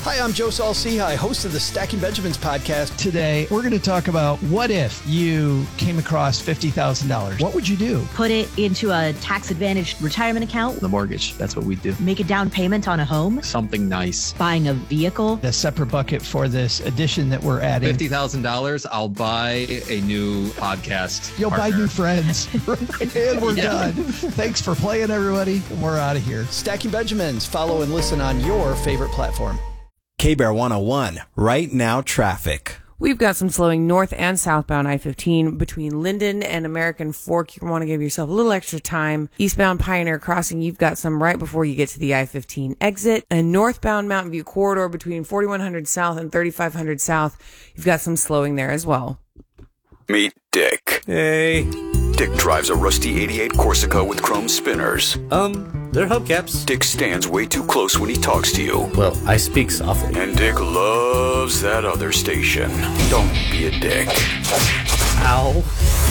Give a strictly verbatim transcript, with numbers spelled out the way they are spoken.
Hi, I'm Joe Saul-Sehy, host of the Stacking Benjamins podcast. Today, we're going to talk about what if you came across fifty thousand dollars? What would you do? Put it into a tax-advantaged retirement account. The mortgage, that's what we do. Make a down payment on a home. Something nice. Buying a vehicle. A separate bucket for this addition that we're adding. fifty thousand dollars, I'll buy a new podcast You'll partner. buy new friends. And we're Yeah. done. Thanks for playing, everybody. We're out of here. Stacking Benjamins. Follow and listen on your favorite platform. K-Bear one oh one, right now traffic. We've got some slowing north and southbound I fifteen between Linden and American Fork. You want to give yourself a little extra time. Eastbound Pioneer Crossing, you've got some right before you get to the I fifteen exit. And northbound Mountain View Corridor between forty-one hundred South and thirty-five hundred South, you've got some slowing there as well. Meet Dick. Hey. Dick drives a rusty eighty-eight Corsica with chrome spinners. Um, they're hubcaps. Dick stands way too close when he talks to you. Well, I speak softly. And Dick loves that other station. Don't be a dick. Ow.